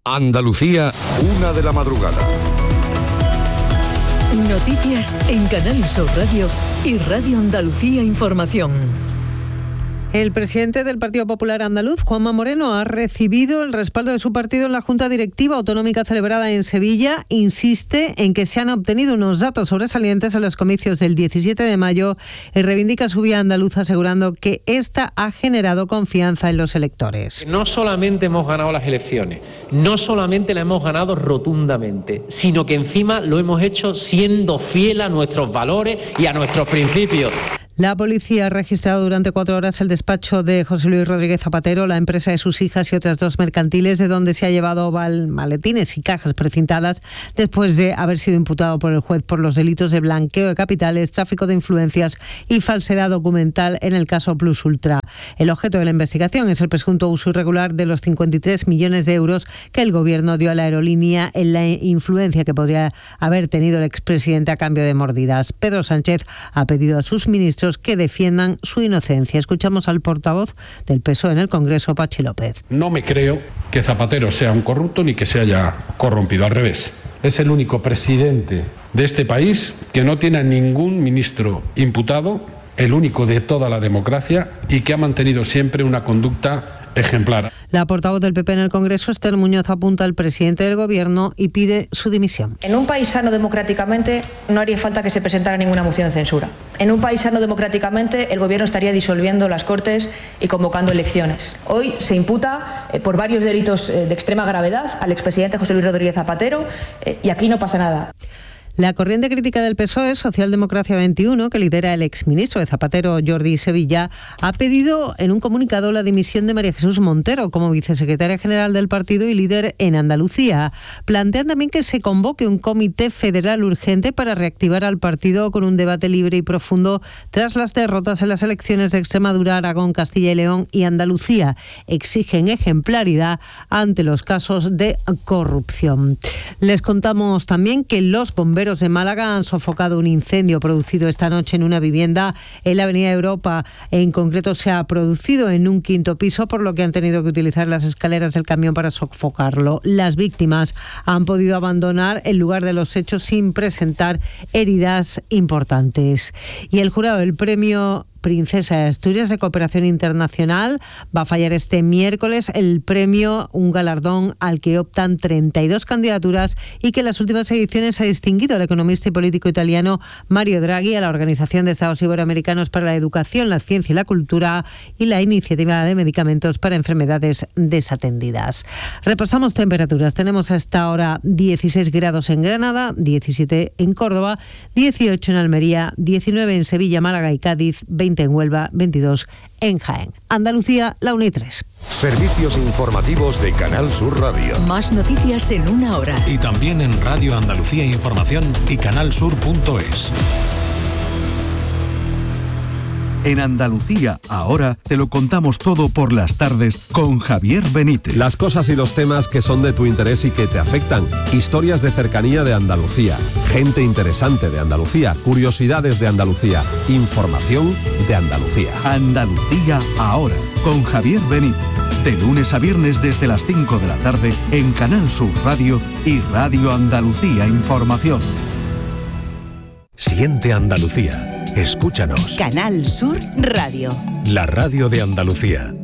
Andalucía, 1:00 a.m. Noticias en Canal Sur Radio y Radio Andalucía Información. El presidente del Partido Popular Andaluz, Juanma Moreno, ha recibido el respaldo de su partido en la Junta Directiva Autonómica celebrada en Sevilla. Insiste en que se han obtenido unos datos sobresalientes en los comicios del 17 de mayo y reivindica su vía andaluza, asegurando que esta ha generado confianza en los electores. No solamente hemos ganado las elecciones, no solamente las hemos ganado rotundamente, sino que encima lo hemos hecho siendo fiel a nuestros valores y a nuestros principios. La policía ha registrado durante 4 horas el despacho de José Luis Rodríguez Zapatero, la empresa de sus hijas y otras 2 mercantiles, de donde se ha llevado maletines y cajas precintadas después de haber sido imputado por el juez por los delitos de blanqueo de capitales, tráfico de influencias y falsedad documental en el caso Plus Ultra. El objeto de la investigación es el presunto uso irregular de los 53 millones de euros que el gobierno dio a la aerolínea en la influencia que podría haber tenido el expresidente a cambio de mordidas. Pedro Sánchez ha pedido a sus ministros que defiendan su inocencia. Escuchamos al portavoz del PSOE en el Congreso, Pachi López. No me creo que Zapatero sea un corrupto ni que se haya corrompido, al revés. Es el único presidente de este país que no tiene a ningún ministro imputado, el único de toda la democracia, y que ha mantenido siempre una conducta ejemplar. La portavoz del PP en el Congreso, Esther Muñoz, apunta al presidente del Gobierno y pide su dimisión. En un país sano democráticamente no haría falta que se presentara ninguna moción de censura. En un país sano democráticamente el Gobierno estaría disolviendo las Cortes y convocando elecciones. Hoy se imputa por varios delitos de extrema gravedad al expresidente José Luis Rodríguez Zapatero y aquí no pasa nada. La corriente crítica del PSOE, Socialdemocracia 21, que lidera el exministro de Zapatero, Jordi Sevilla, ha pedido en un comunicado la dimisión de María Jesús Montero como vicesecretaria general del partido y líder en Andalucía. Plantean también que se convoque un comité federal urgente para reactivar al partido con un debate libre y profundo tras las derrotas en las elecciones de Extremadura, Aragón, Castilla y León y Andalucía. Exigen ejemplaridad ante los casos de corrupción. Les contamos también que los bomberos de Málaga han sofocado un incendio producido esta noche en una vivienda en la Avenida Europa. En concreto se ha producido en un 5º piso, por lo que han tenido que utilizar las escaleras del camión para sofocarlo. Las víctimas han podido abandonar el lugar de los hechos sin presentar heridas importantes. Y el jurado del premio Princesa de Asturias de Cooperación Internacional va a fallar este miércoles el premio, un galardón al que optan 32 candidaturas y que en las últimas ediciones ha distinguido al economista y político italiano Mario Draghi, a la Organización de Estados Iberoamericanos para la Educación, la Ciencia y la Cultura y la Iniciativa de Medicamentos para Enfermedades Desatendidas. Repasamos temperaturas. Tenemos a esta hora 16 grados en Granada, 17 en Córdoba, 18 en Almería, 19 en Sevilla, Málaga y Cádiz, 20 en Huelva, 22 en Jaén. Andalucía, la 1:03. Servicios informativos de Canal Sur Radio. Más noticias en 1 hora. Y también en Radio Andalucía Información y canalsur.es. En Andalucía, ahora te lo contamos todo por las tardes con Javier Benítez. Las cosas y los temas que son de tu interés y que te afectan. Historias de cercanía de Andalucía. Gente interesante de Andalucía. Curiosidades de Andalucía. Información de Andalucía. Andalucía, ahora, con Javier Benítez. De lunes a viernes desde las 5 de la tarde en Canal Sur Radio y Radio Andalucía Información. Siente Andalucía. Escúchanos. Canal Sur Radio. La radio de Andalucía.